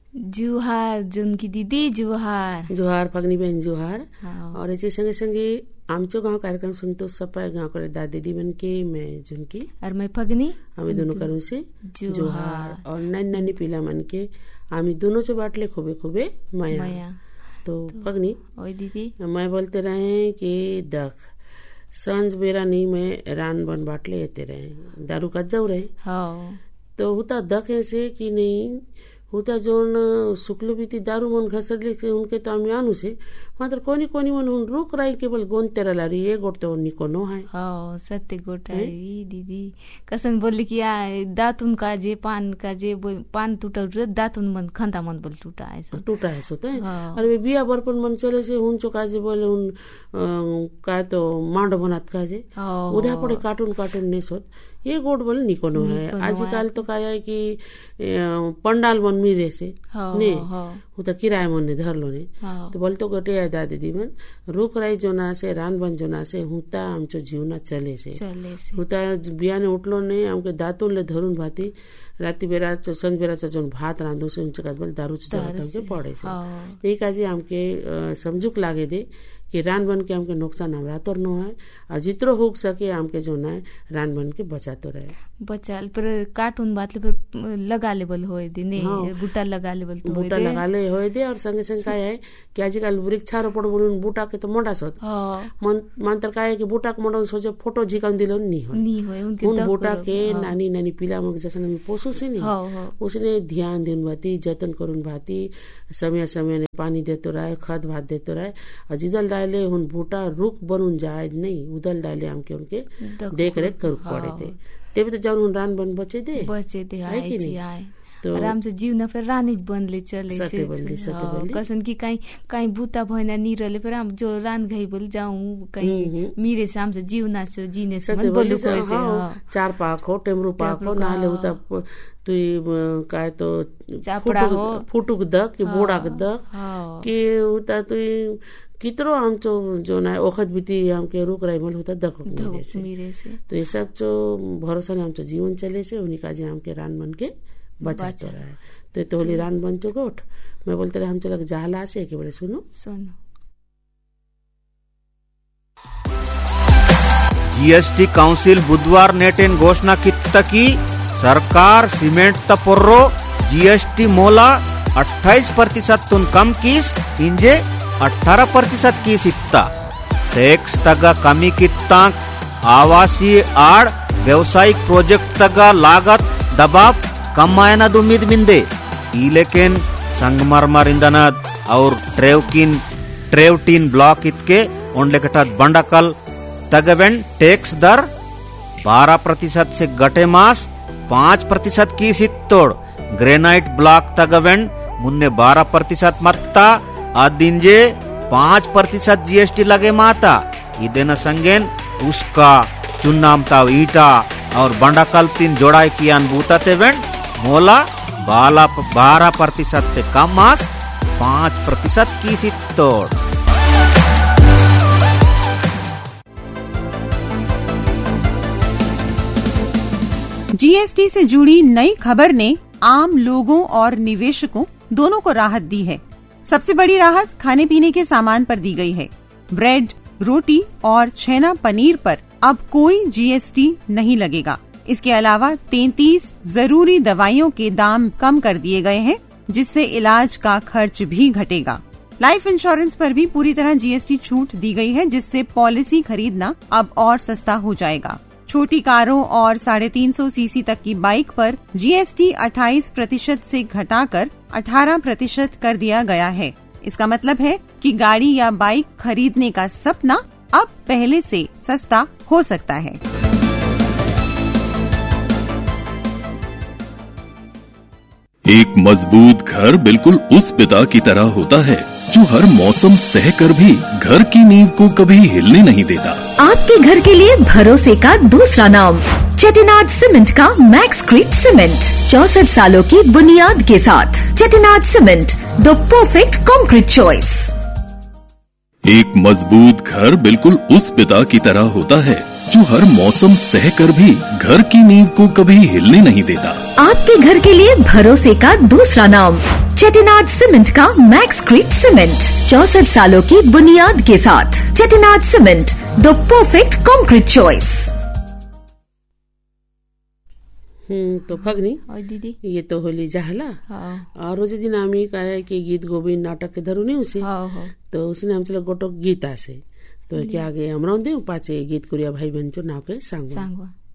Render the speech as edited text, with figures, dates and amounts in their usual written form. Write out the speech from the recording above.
जुहार जुनकी दीदी, जुहार जुहार फगनी बहन जुहार। और ऐसे संगे संगे आमचो गांव कार्यक्रम सुनतो सपा गांव करे दादी दीदी बन के मैं जुनकी और मैं फगनी, हमें दोनों करूँ से जुहार। और नैन नैनी पीला मन के हमें दोनों से बाटले खूबे खूबे माया। तो फगनी ओए दीदी मैं बोलते रहे कि दख संज बेरा नहीं मैं रान बन बाटले येते रहे दारू का जाऊ रहे। तो होता दख ऐसे कि नहीं होता जोन शुक्ल बीती दारू मन घसरले के उनके तो आम्ही आणू से मात्र कोणी कोणी म्हणून रुक राही केवल गोन तेरा लारी ये गोट तो निको नो है। हो सत्य गोट है दीदी कसन बोलली की दातून का जे पान पान टूटा दातून मन खंदा मन बोल टूटा है होता है। अरे बिया बरपन मन चले से हुन चो काजे बोले हुन काय तो मांडो बनात काजे उद्या पड़े कार्टून ने सोत ये गोट बोले निको नो है। आजकल तो काय है कि पंडाल मन मिरे से ने होता किराया मन ने धर लो ने तो बोलतो गोटे है दादी दी मन रुक राई जोना से रान बन जोना से हुता आमचो जीवना चले से हुता बियाने उठलो ने हमके दातून ले धरून भाती राती बेरा संज बेरा जोन भात रांधो से उनचे काज बोल दारू चलत हमके पड़े से एक काजी हमके समझुक लागे दे कि रान बन के हमके नुकसान हमरा तो नो है और जितरो हो सके हमके जो ना रान बन के बचातो रहे बचाल पर कार्टून बात ले पर लगा लेवल होए दे ने बूटा लगा लेवल तो बूटा लगा ले होए दे। और संगे संग काय है कि आजकल वृक्षारोपण बोलून बूटा के तो मोटा सोत मंत्र काय है कि बूटा के मोटा सोचे फोटो झिकाउन दिलो नहीं होए उन बूटा के नानी नानी पीला मग जैसे में पोसो से नहीं उसने ध्यान देन भाती जतन करून भाती समय समय ने पानी देतो रहे खाद भात देतो रहे और जिदल डाले उन बूटा रुक बनून जाए नहीं उदल डाले हमके उनके देख रेख कर पड़े थे तेरे तो जाऊन रान बन बचे दे है कि नहीं तो आराम से जीव न फिर रानी बनले चले से कसन की कहीं बूता भयना नीरले पर हम जो रान गई बोल जाऊं कहीं मीरे से हम से जीव ना से जीने से मन बोलू कैसे चार पाक हो टेमरू पाक हो नाले होता तुई काय तो चापड़ा हो फुटुक दक कि बोड़ाक दक कि होता तुई कितरो आमचो जो ना ओखत बीती हमके रुक रही मल होता दक मीरे से तो ये सब जो भरोसा ने आमचो जीवन चले से उन्हीं का जे हमके रान बन के बचाते रहा तो होली रान बन चो गोठ मैं बोलते रहे हम चलो जहला से के बड़े सुनो जीएसटी काउंसिल बुधवार नेटेन घोषणा की सरकार सीमेंट तपोर्रो जीएसटी मोला 28% तुन कम कीस इंजे 18% की सिक्ता टैक्स तगा कमी कित्तांक आवासीय आड़ व्यावसायिक प्रोजेक्ट तगा लागत दबाव कम आयना उम्मीद मिंदे ई लेकिन संगमरमर इंधनद और ट्रेवटीन ब्लॉक इतके उनलेकटत बंडकल तगवेन टैक्स दर 12% से गटे मास 5% की सित्तोड़ ग्रेनाइट ब्लॉक तगवेन मुन्ने 12% मत्ता आदिंजे 5% जीएसटी लगे माता इदेन संगेन उसका चुन्नामता ईटा और बंडकल तीन जोड़ाई की अनुभूता तेवेन मोला 12% से कम मास 5% की सित्तोड़। जीएसटी से जुड़ी नई खबर ने आम लोगों और निवेशकों दोनों को राहत दी है। सबसे बड़ी राहत खाने पीने के सामान पर दी गई है। ब्रेड, रोटी और छेना पनीर पर अब कोई जीएसटी नहीं लगेगा। इसके अलावा 33 जरूरी दवाइयों के दाम कम कर दिए गए हैं, जिससे इलाज का खर्च भी घटेगा। लाइफ इंश्योरेंस पर भी पूरी तरह जीएसटी छूट दी गई है, जिससे पॉलिसी खरीदना अब और सस्ता हो जाएगा। छोटी कारों और 350 सीसी तक की बाइक पर जीएसटी 28% से घटाकर 18% कर दिया गया है। इसका मतलब है कि गाड़ी या बाइक खरीदने का सपना अब पहले से सस्ता हो सकता है। एक मजबूत घर बिल्कुल उस पिता की तरह होता है जो हर मौसम सहकर भी घर की नींव को कभी हिलने नहीं देता। आपके घर के लिए भरोसे का दूसरा नाम चेटिनाड सीमेंट का मैक्सक्रीट सीमेंट 64 सालों की बुनियाद के साथ। Chettinad cement, the perfect concrete choice. एक मजबूत घर बिल्कुल उस पिता की तरह होता है जो हर मौसम सहकर भी घर की नींव को कभी हिलने नहीं देता। आपके घर के लिए भरोसे का दूसरा नाम चेटिनाड सीमेंट का मैक्सक्रीट सीमेंट 64 सालों की बुनियाद के साथ। Chettinad cement, the perfect concrete choice. तो फगनी दीदी ये तो होली जाहला और रोजे दिन आम्ही काय की गीत गोविंद नाटक के धरू नहीं उसे तो उसने आमचे गोटो गीत आसे तो क्या आगे हमरा दे पाचे गीत कुरिया भाई बहन नाव के सांगवा